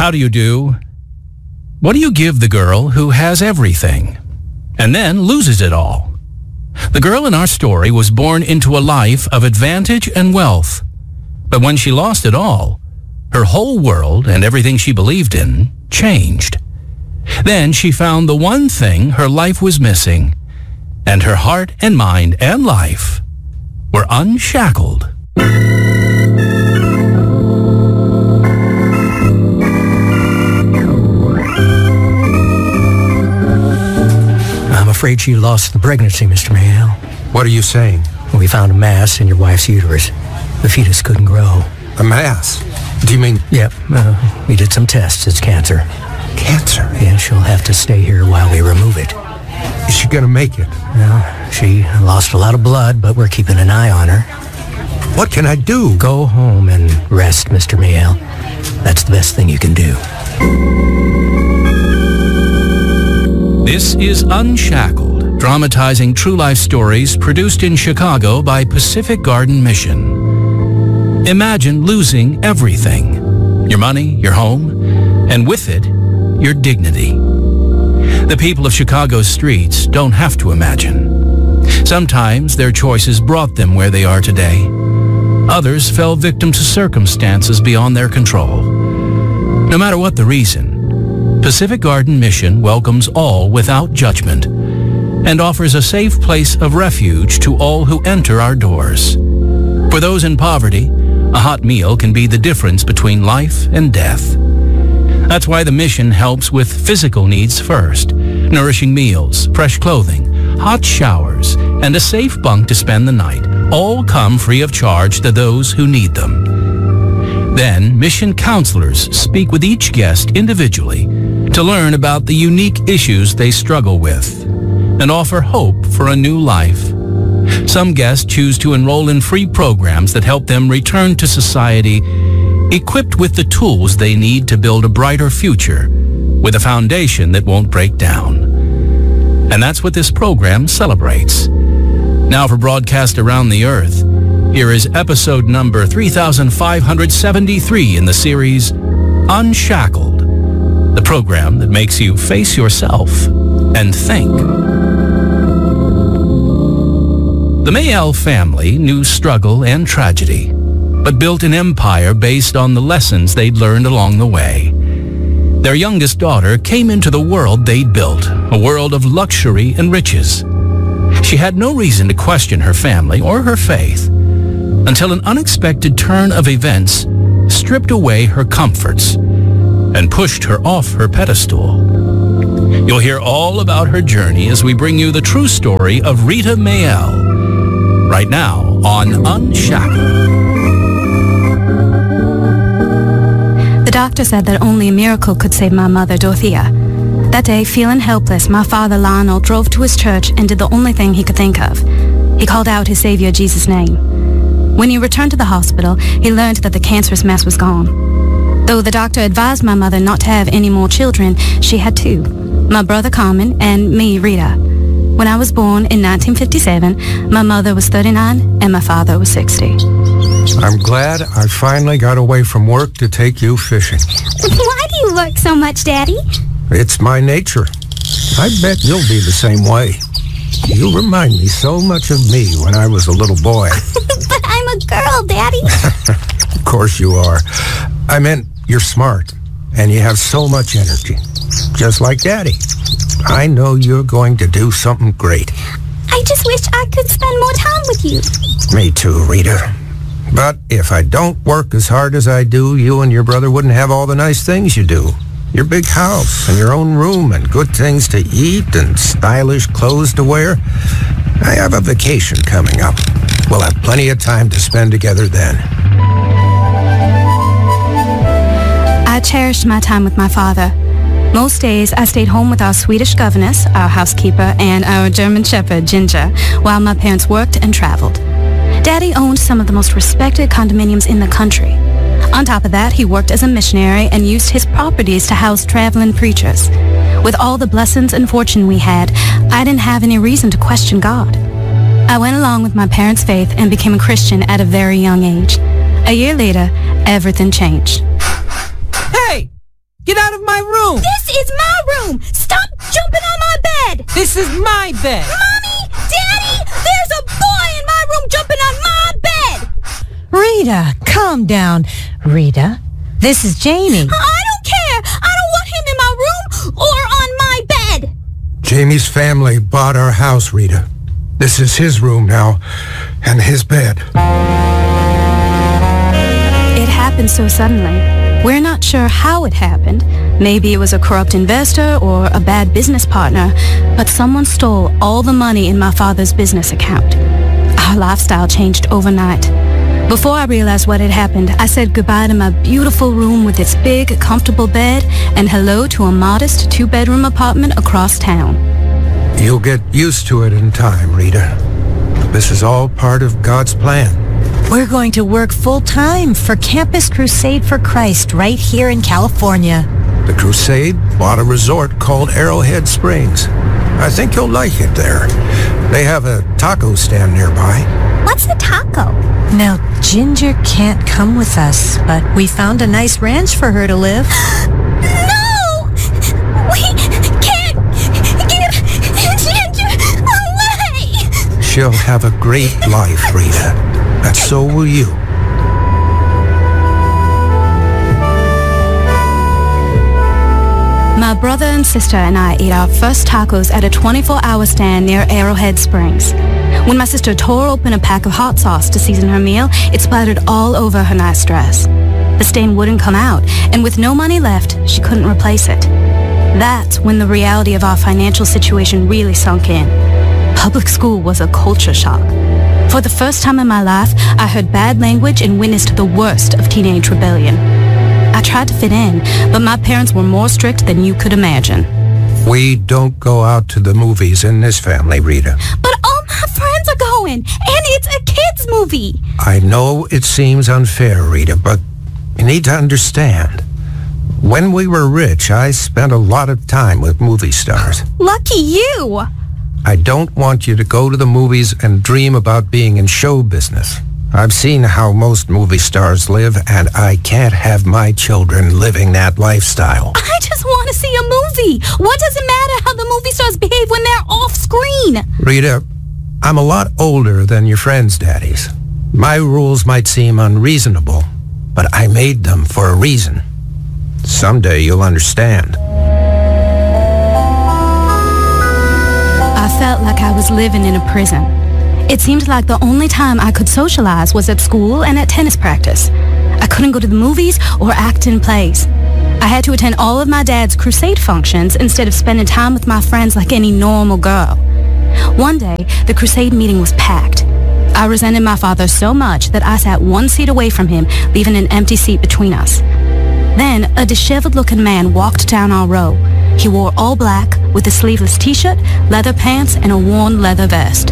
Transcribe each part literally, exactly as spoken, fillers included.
How do you do? What do you give the girl who has everything and then loses it all? The girl in our story was born into a life of advantage and wealth, but when she lost it all, her whole world and everything she believed in changed. Then she found the one thing her life was missing, and her heart and mind and life were unshackled. I'm afraid she lost the pregnancy, Mister Mayhell. What are you saying? We found a mass in your wife's uterus. The fetus couldn't grow. A mass? Do you mean... Yep, uh, we did some tests. It's cancer. Cancer? Yeah, she'll have to stay here while we remove it. Is she gonna make it? Well, she lost a lot of blood, but we're keeping an eye on her. What can I do? Go home and rest, Mister Mayhell. That's the best thing you can do. This is Unshackled, dramatizing true life stories produced in Chicago by Pacific Garden Mission. Imagine losing everything, your money, your home, and with it, your dignity. The people of Chicago's streets don't have to imagine. Sometimes their choices brought them where they are today. Others fell victim to circumstances beyond their control. No matter what the reason, Pacific Garden Mission welcomes all without judgment and offers a safe place of refuge to all who enter our doors. For those in poverty, a hot meal can be the difference between life and death. That's why the mission helps with physical needs first, nourishing meals, fresh clothing, hot showers, and a safe bunk to spend the night, all come free of charge to those who need them. Then, mission counselors speak with each guest individually to learn about the unique issues they struggle with and offer hope for a new life. Some guests choose to enroll in free programs that help them return to society equipped with the tools they need to build a brighter future with a foundation that won't break down. And that's what this program celebrates. Now for broadcast around the earth, here is episode number three thousand five hundred seventy-three in the series Unshackled, the program that makes you face yourself and think. The Mayhell family knew struggle and tragedy, but built an empire based on the lessons they'd learned along the way. Their youngest daughter came into the world they'd built, a world of luxury and riches. She had no reason to question her family or her faith until an unexpected turn of events stripped away her comforts and pushed her off her pedestal. You'll hear all about her journey as we bring you the true story of Rita Mayhell, right now on Unshackled. The doctor said that only a miracle could save my mother, Dorothea. That day, feeling helpless, my father, Lionel, drove to his church and did the only thing he could think of. He called out his Savior, Jesus' name. When he returned to the hospital, he learned that the cancerous mass was gone. Though the doctor advised my mother not to have any more children, she had two, my brother Carmen and me, Rita. When I was born in nineteen fifty-seven, my mother was thirty-nine and my father was sixty. I'm glad I finally got away from work to take you fishing. Why do you work so much, Daddy? It's my nature. I bet you'll be the same way. You remind me so much of me when I was a little boy. But I'm a girl, Daddy. Of course you are. I meant you're smart, and you have so much energy. Just like Daddy. I know you're going to do something great. I just wish I could spend more time with you. Me too, Rita. But if I don't work as hard as I do, you and your brother wouldn't have all the nice things you do. Your big house and your own room and good things to eat and stylish clothes to wear. I have a vacation coming up. We'll have plenty of time to spend together then. I cherished my time with my father. Most days, I stayed home with our Swedish governess, our housekeeper, and our German shepherd, Ginger, while my parents worked and traveled. Daddy owned some of the most respected condominiums in the country. On top of that, he worked as a missionary and used his properties to house traveling preachers. With all the blessings and fortune we had, I didn't have any reason to question God. I went along with my parents' faith and became a Christian at a very young age. A year later, everything changed. Hey! bed. Mommy! Daddy! There's a boy in my room jumping on my bed! Rita, calm down. Rita, this is Jamie. I don't care! I don't want him in my room or on my bed! Jamie's family bought our house, Rita. This is his room now, and his bed. It happened so suddenly. We're not sure how it happened. Maybe it was a corrupt investor or a bad business partner, but someone stole all the money in my father's business account. Our lifestyle changed overnight. Before I realized what had happened, I said goodbye to my beautiful room with its big, comfortable bed and hello to a modest two-bedroom apartment across town. You'll get used to it in time, Rita. This is all part of God's plan. We're going to work full-time for Campus Crusade for Christ right here in California. The Crusade bought a resort called Arrowhead Springs. I think you'll like it there. They have a taco stand nearby. What's the taco? Now, Ginger can't come with us, but we found a nice ranch for her to live. No! We can't give Ginger away! She'll have a great life, Rita. And so will you. My brother and sister and I ate our first tacos at a twenty-four hour stand near Arrowhead Springs. When my sister tore open a pack of hot sauce to season her meal, it splattered all over her nice dress. The stain wouldn't come out, and with no money left, she couldn't replace it. That's when the reality of our financial situation really sunk in. Public school was a culture shock. For the first time in my life, I heard bad language and witnessed the worst of teenage rebellion. I tried to fit in, but my parents were more strict than you could imagine. We don't go out to the movies in this family, Rita. But all my friends are going, and it's a kids' movie. I know it seems unfair, Rita, but you need to understand. When we were rich, I spent a lot of time with movie stars. Lucky you. I don't want you to go to the movies and dream about being in show business. I've seen how most movie stars live, and I can't have my children living that lifestyle. I just want to see a movie. What does it matter how the movie stars behave when they're off screen? Rita, I'm a lot older than your friends' daddies. My rules might seem unreasonable, but I made them for a reason. Someday you'll understand. I felt like I was living in a prison. It seemed like the only time I could socialize was at school and at tennis practice. I couldn't go to the movies or act in plays. I had to attend all of my dad's crusade functions instead of spending time with my friends like any normal girl. One day, the crusade meeting was packed. I resented my father so much that I sat one seat away from him, leaving an empty seat between us. Then, a disheveled-looking man walked down our row. He wore all black with a sleeveless t-shirt, leather pants, and a worn leather vest.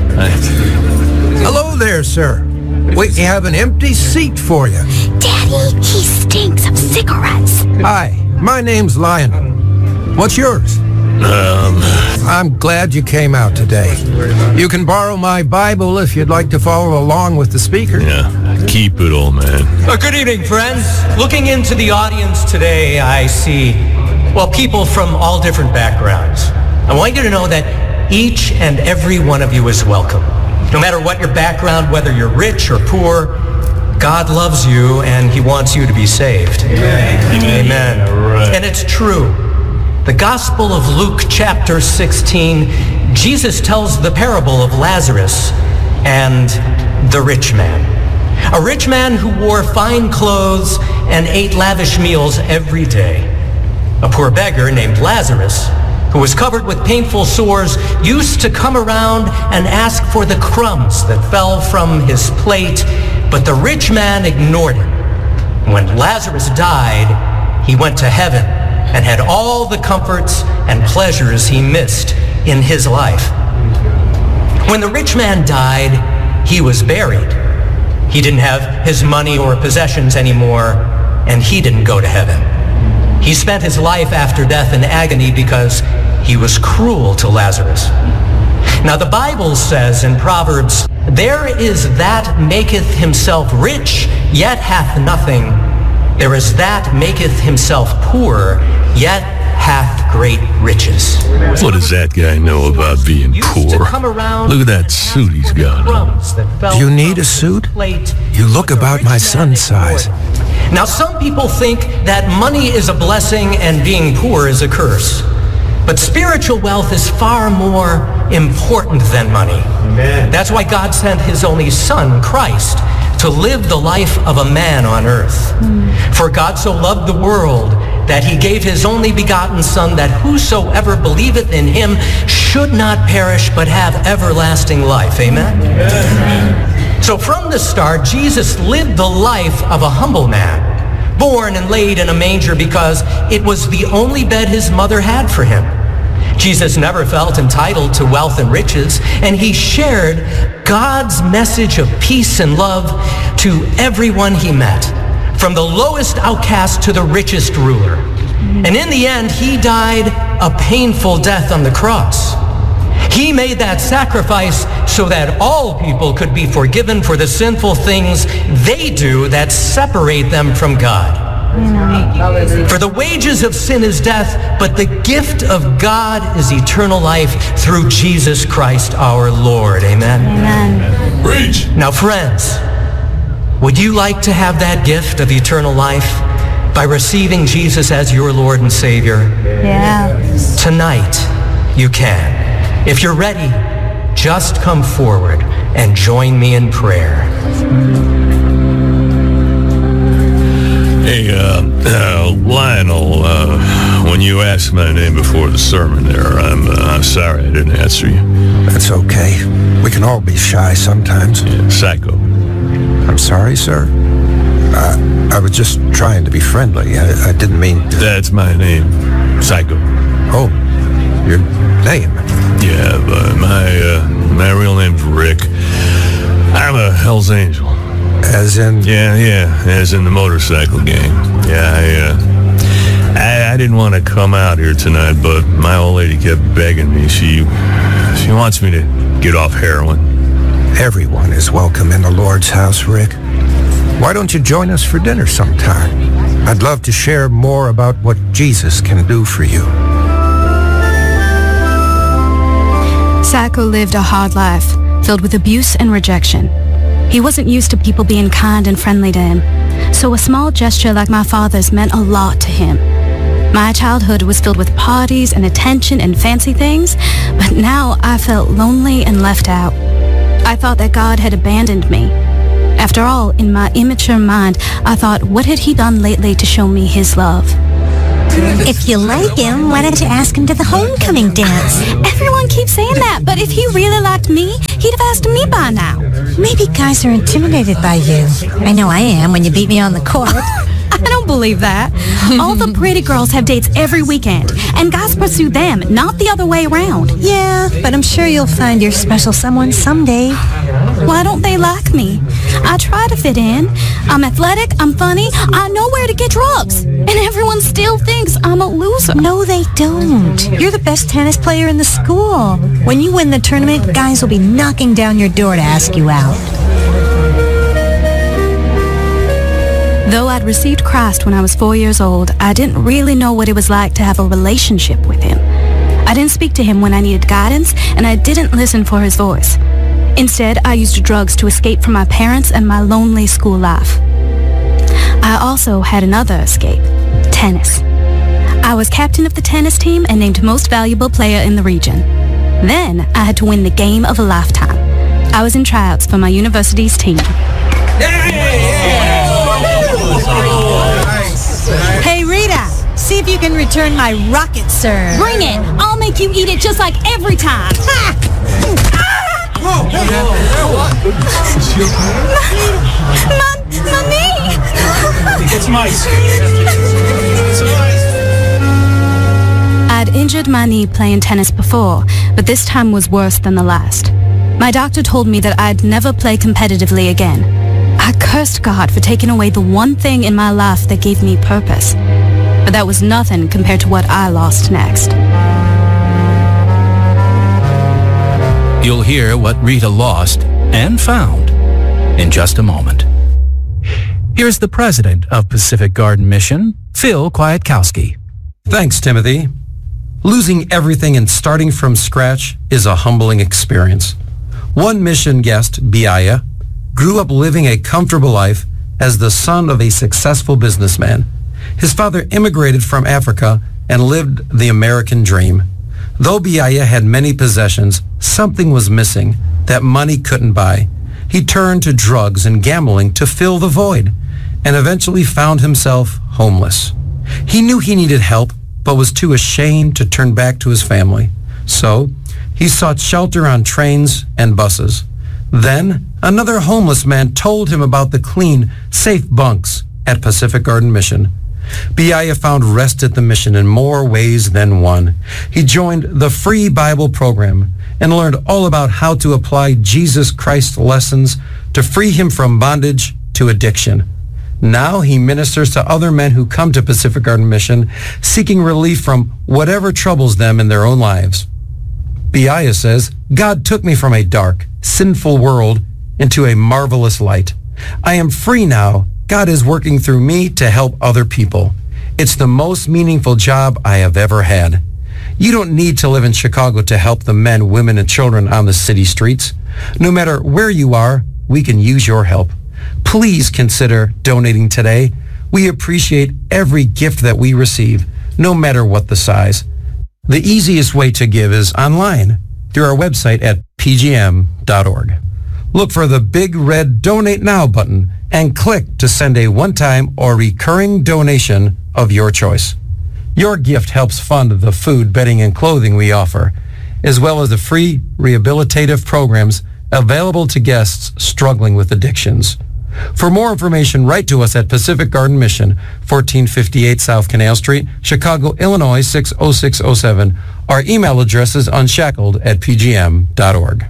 Hello there, sir. We have an empty seat for you. Daddy, he stinks of cigarettes. Hi, my name's Lionel. What's yours? Um... I'm glad you came out today. You can borrow my Bible if you'd like to follow along with the speaker. Yeah, keep it, old man. Uh, good evening, friends. Looking into the audience today, I see, well, people from all different backgrounds. I want you to know that each and every one of you is welcome. No matter what your background, whether you're rich or poor, God loves you and he wants you to be saved. Amen. Amen. Amen. Right. And it's true. The Gospel of Luke chapter sixteen, Jesus tells the parable of Lazarus and the rich man. A rich man who wore fine clothes and ate lavish meals every day. A poor beggar named Lazarus, who was covered with painful sores, used to come around and ask for the crumbs that fell from his plate, but the rich man ignored him. When Lazarus died, he went to heaven and had all the comforts and pleasures he missed in his life. When the rich man died, he was buried. He didn't have his money or possessions anymore, and he didn't go to heaven. He spent his life after death in agony because he was cruel to Lazarus. Now the Bible says in Proverbs, "There is that maketh himself rich, yet hath nothing. There is that maketh himself poor, yet hath great riches. What does that guy know about being poor? Look at that suit he's got on. Do you need a suit? You look about my son's size. Now, some people think that money is a blessing and being poor is a curse. But spiritual wealth is far more important than money. Amen. That's why God sent his only Son, Christ, to live the life of a man on earth. Mm. For God so loved the world that he gave his only begotten Son, that whosoever believeth in him should not perish but have everlasting life. Amen? Amen. So from the start, Jesus lived the life of a humble man, born and laid in a manger because it was the only bed his mother had for him. Jesus never felt entitled to wealth and riches, and he shared God's message of peace and love to everyone he met, from the lowest outcast to the richest ruler. And in the end, he died a painful death on the cross. He made that sacrifice so that all people could be forgiven for the sinful things they do that separate them from God. Amen. For the wages of sin is death, but the gift of God is eternal life through Jesus Christ our Lord. Amen. Amen. Preach. Now, friends, would you like to have that gift of eternal life by receiving Jesus as your Lord and Savior? Yeah. Tonight, you can. If you're ready, just come forward and join me in prayer. Hey, uh, uh Lionel, uh, when you asked my name before the sermon there, I'm, uh, I'm sorry I didn't answer you. That's okay. We can all be shy sometimes. Yeah, Psycho. I'm sorry, sir. Uh, I was just trying to be friendly. I, I didn't mean to... That's my name. Psycho. Oh, your name? Yeah, but my, uh, my real name's Rick. I'm a Hell's Angel. As in? Yeah, yeah, as in the motorcycle gang. Yeah, I, uh, I, I didn't want to come out here tonight, but my old lady kept begging me. She, she wants me to get off heroin. Everyone is welcome in the Lord's house, Rick. Why don't you join us for dinner sometime? I'd love to share more about what Jesus can do for you. Psycho lived a hard life, filled with abuse and rejection. He wasn't used to people being kind and friendly to him, so a small gesture like my father's meant a lot to him. My childhood was filled with parties and attention and fancy things, but now I felt lonely and left out. I thought that God had abandoned me. After all, in my immature mind, I thought, what had he done lately to show me his love? If you like him, why don't you ask him to the homecoming dance? Everyone keeps saying that, but if he really liked me, he'd have asked me by now. Maybe guys are intimidated by you. I know I am when you beat me on the court. I don't believe that. All the pretty girls have dates every weekend, and guys pursue them, not the other way around. Yeah, but I'm sure you'll find your special someone someday. Why don't they like me? I try to fit in. I'm athletic, I'm funny, I know where to get drugs. And everyone still thinks I'm a loser. No, they don't. You're the best tennis player in the school. When you win the tournament, guys will be knocking down your door to ask you out. Though I'd received Christ when I was four years old, I didn't really know what it was like to have a relationship with him. I didn't speak to him when I needed guidance, and I didn't listen for his voice. Instead, I used drugs to escape from my parents and my lonely school life. I also had another escape, tennis. I was captain of the tennis team and named most valuable player in the region. Then, I had to win the game of a lifetime. I was in tryouts for my university's team. Hey, Rita, see if you can return my rocket serve. Bring it. I'll make you eat it just like every time. Ha! My, my knee! It's mice. I'd injured my knee playing tennis before, but this time was worse than the last. My doctor told me that I'd never play competitively again. I cursed God for taking away the one thing in my life that gave me purpose. But that was nothing compared to what I lost next. You'll hear what Rita lost and found in just a moment. Here's the president of Pacific Garden Mission, Phil Kwiatkowski. Thanks, Timothy. Losing everything and starting from scratch is a humbling experience. One mission guest, Biaya, grew up living a comfortable life as the son of a successful businessman. His father immigrated from Africa and lived the American dream. Though Biaya had many possessions, something was missing that money couldn't buy. He turned to drugs and gambling to fill the void and eventually found himself homeless. He knew he needed help, but was too ashamed to turn back to his family. So he sought shelter on trains and buses. Then another homeless man told him about the clean, safe bunks at Pacific Garden Mission. Biaya found rest at the mission in more ways than one. He joined the free Bible program and learned all about how to apply Jesus Christ lessons to free him from bondage to addiction. Now he ministers to other men who come to Pacific Garden Mission seeking relief from whatever troubles them in their own lives. Biaya says, God took me from a dark, sinful world into a marvelous light. I am free now. God is working through me to help other people. It's the most meaningful job I have ever had. You don't need to live in Chicago to help the men, women, and children on the city streets. No matter where you are, we can use your help. Please consider donating today. We appreciate every gift that we receive, no matter what the size. The easiest way to give is online through our website at p g m dot org. Look for the big red Donate Now button and click to send a one-time or recurring donation of your choice. Your gift helps fund the food, bedding, and clothing we offer, as well as the free rehabilitative programs available to guests struggling with addictions. For more information, write to us at Pacific Garden Mission, fourteen fifty-eight South Canal Street, Chicago, Illinois six oh six oh seven. Our email address is unshackled at p g m dot org.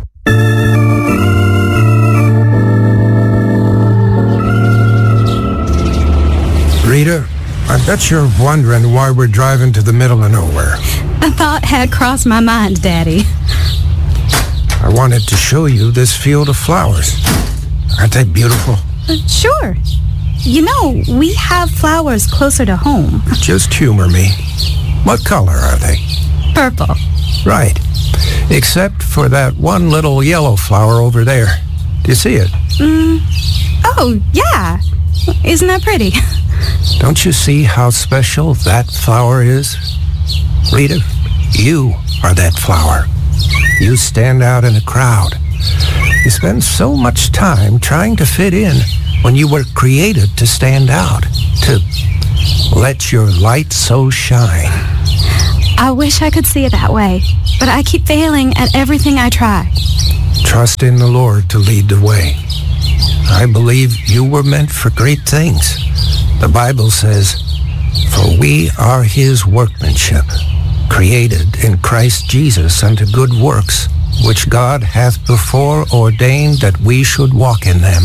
Rita, I bet you're wondering why we're driving to the middle of nowhere. A thought had crossed my mind, Daddy. I wanted to show you this field of flowers. Aren't they beautiful? Uh, sure. You know, we have flowers closer to home. Just humor me. What color are they? Purple. Right. Except for that one little yellow flower over there. Do you see it? Mm. Oh, yeah. Isn't that pretty? Don't you see how special that flower is? Rita, you are that flower. You stand out in a crowd. You spend so much time trying to fit in when you were created to stand out, to let your light so shine. I wish I could see it that way, but I keep failing at everything I try. Trust in the Lord to lead the way. I believe you were meant for great things. The Bible says, "For we are his workmanship, created in Christ Jesus unto good works, which God hath before ordained that we should walk in them."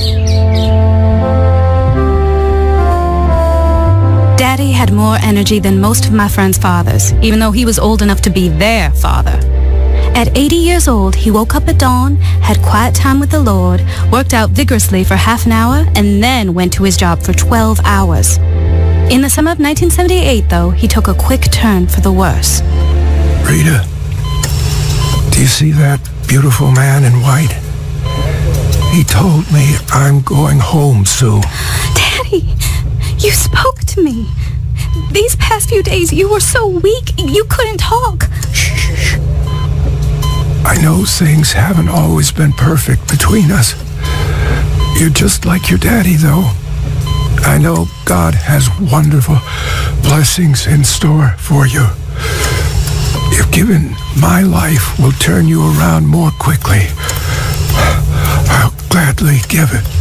Daddy had more energy than most of my friends' fathers, even though he was old enough to be their father. At eighty years old, he woke up at dawn, had quiet time with the Lord, worked out vigorously for half an hour, and then went to his job for twelve hours. In the summer of nineteen seventy-eight, though, he took a quick turn for the worse. Rita, do you see that beautiful man in white? He told me I'm going home soon. Daddy, you spoke to me. These past few days, you were so weak, you couldn't talk. Shh. I know things haven't always been perfect between us. You're just like your daddy, though. I know God has wonderful blessings in store for you. If given, my life will turn you around more quickly. I'll gladly give it.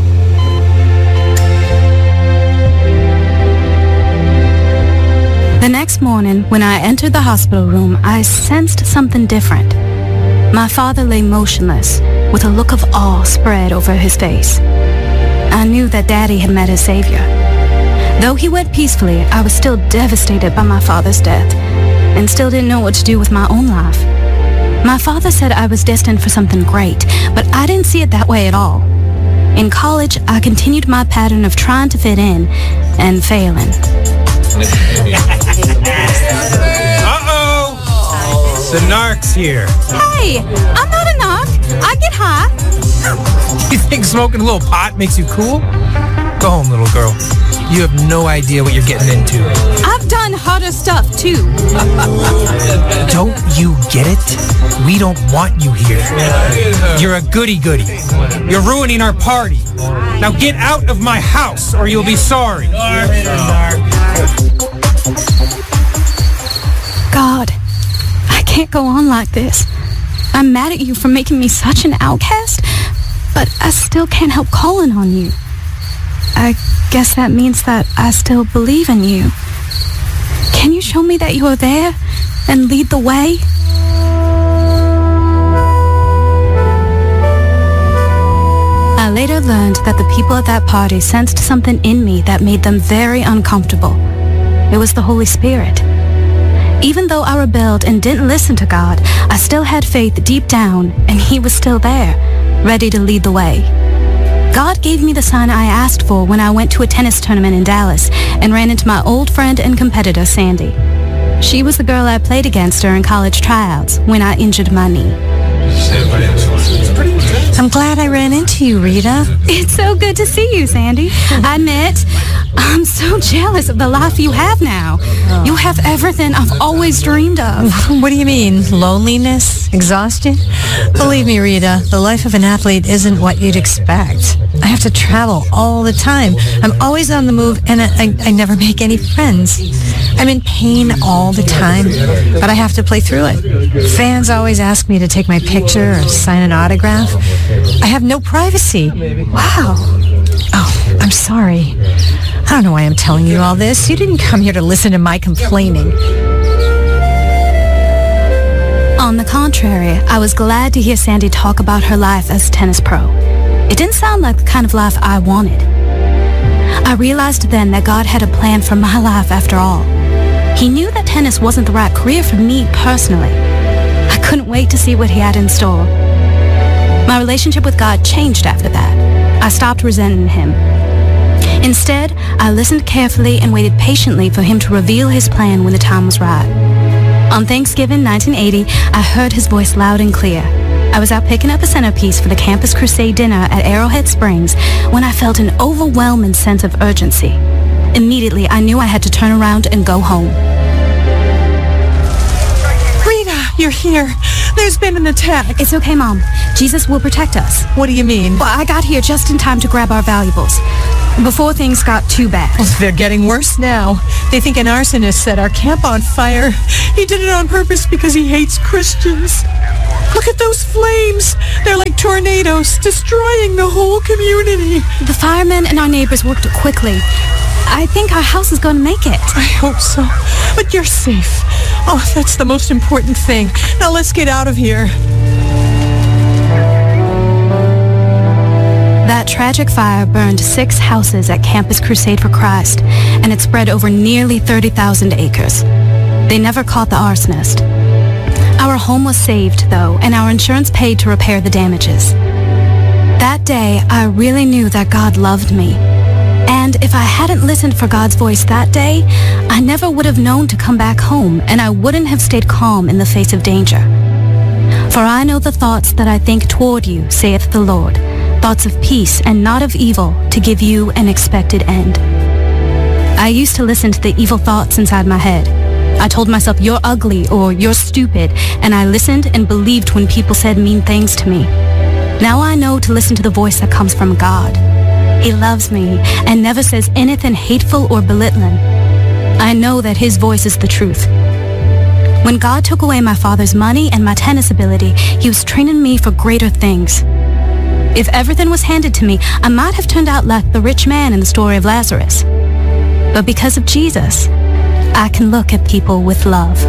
The next morning, when I entered the hospital room, I sensed something different. My father lay motionless, with a look of awe spread over his face. I knew that Daddy had met his Savior. Though he went peacefully, I was still devastated by my father's death, and still didn't know what to do with my own life. My father said I was destined for something great, but I didn't see it that way at all. In college, I continued my pattern of trying to fit in and failing. narcs here. Hey, I'm not a narc. I get high. You think smoking a little pot makes you cool? Go home, little girl. You have no idea what you're getting into. I've done harder stuff, too. Don't you get it? We don't want you here. You're a goody-goody. You're ruining our party. Now get out of my house, or you'll be sorry. God, I can't go on like this. I'm mad at you for making me such an outcast, but I still can't help calling on you. I guess that means that I still believe in you. Can you show me that you are there and lead the way? I later learned that the people at that party sensed something in me that made them very uncomfortable. It was the Holy Spirit. Even though I rebelled and didn't listen to God, I still had faith deep down, and He was still there, ready to lead the way. God gave me the sign I asked for when I went to a tennis tournament in Dallas and ran into my old friend and competitor, Sandy. She was the girl I played against during college tryouts when I injured my knee. I'm glad I ran into you, Rita. It's so good to see you, Sandy. I admit, I'm so jealous of the life you have now. Oh. You have everything I've always dreamed of. What do you mean? Loneliness? Exhaustion? Believe me, Rita, the life of an athlete isn't what you'd expect. I have to travel all the time. I'm always on the move, and I, I, I never make any friends. I'm in pain all the time, but I have to play through it. Fans always ask me to take my picture or sign an autograph. I have no privacy. Wow. Oh, I'm sorry. I don't know why I'm telling you all this. You didn't come here to listen to my complaining. On the contrary, I was glad to hear Sandy talk about her life as a tennis pro. It didn't sound like the kind of life I wanted. I realized then that God had a plan for my life after all. He knew that tennis wasn't the right career for me personally. I couldn't wait to see what He had in store. My relationship with God changed after that. I stopped resenting Him. Instead, I listened carefully and waited patiently for Him to reveal His plan when the time was right. On Thanksgiving nineteen eighty, I heard His voice loud and clear. I was out picking up a centerpiece for the Campus Crusade dinner at Arrowhead Springs when I felt an overwhelming sense of urgency. Immediately, I knew I had to turn around and go home. Rita, you're here. There's been an attack. It's okay, Mom. Jesus will protect us. What do you mean? Well, I got here just in time to grab our valuables, before things got too bad. Well, they're getting worse now. They think an arsonist set our camp on fire. He did it on purpose because he hates Christians. Look at those flames. They're like tornadoes, destroying the whole community. The firemen and our neighbors worked quickly. I think our house is going to make it. I hope so. But you're safe. Oh, that's the most important thing. Now let's get out of here. That tragic fire burned six houses at Campus Crusade for Christ, and it spread over nearly thirty thousand acres. They never caught the arsonist. Our home was saved, though, and our insurance paid to repair the damages. That day, I really knew that God loved me. And if I hadn't listened for God's voice that day, I never would have known to come back home, and I wouldn't have stayed calm in the face of danger. For I know the thoughts that I think toward you, saith the Lord, thoughts of peace and not of evil, to give you an expected end. I used to listen to the evil thoughts inside my head. I told myself, you're ugly or you're stupid, and I listened and believed when people said mean things to me. Now I know to listen to the voice that comes from God. He loves me and never says anything hateful or belittling. I know that His voice is the truth. When God took away my father's money and my tennis ability, He was training me for greater things. If everything was handed to me, I might have turned out like the rich man in the story of Lazarus. But because of Jesus, I can look at people with love.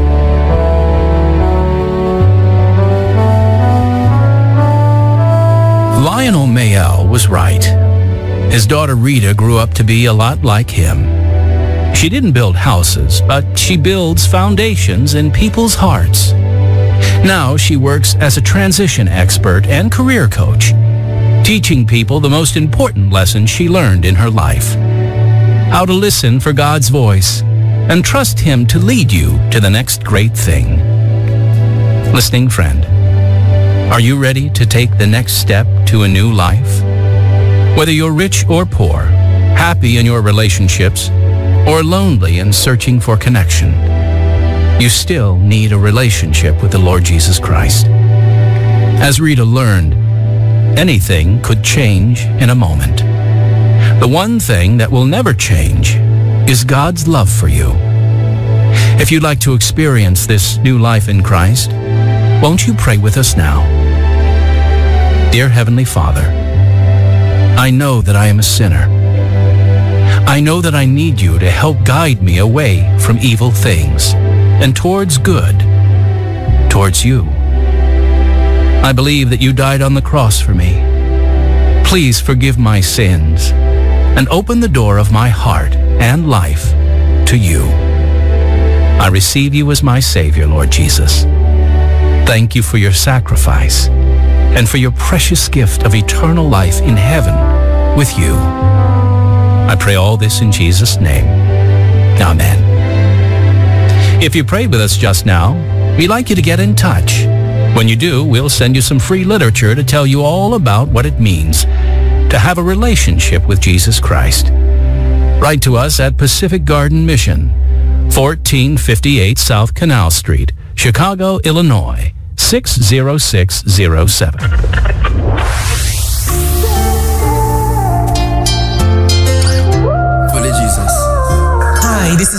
Lionel Mayall was right. His daughter Rita grew up to be a lot like him. She didn't build houses, but she builds foundations in people's hearts. Now she works as a transition expert and career coach, teaching people the most important lessons she learned in her life: how to listen for God's voice and trust Him to lead you to the next great thing. Listening friend, are you ready to take the next step to a new life? Whether you're rich or poor, happy in your relationships, or lonely and searching for connection, you still need a relationship with the Lord Jesus Christ. As Rita learned, anything could change in a moment. The one thing that will never change is God's love for you. If you'd like to experience this new life in Christ, won't you pray with us now? Dear Heavenly Father, I know that I am a sinner. I know that I need you to help guide me away from evil things and towards good, towards you. I believe that you died on the cross for me. Please forgive my sins and open the door of my heart and life to you. I receive you as my Savior, Lord Jesus. Thank you for your sacrifice and for your precious gift of eternal life in heaven with you. I pray all this in Jesus' name. Amen. If you prayed with us just now, we'd like you to get in touch. When you do, we'll send you some free literature to tell you all about what it means to have a relationship with Jesus Christ. Write to us at Pacific Garden Mission, fourteen fifty-eight South Canal Street, Chicago, Illinois, six zero six zero seven. Hi, this is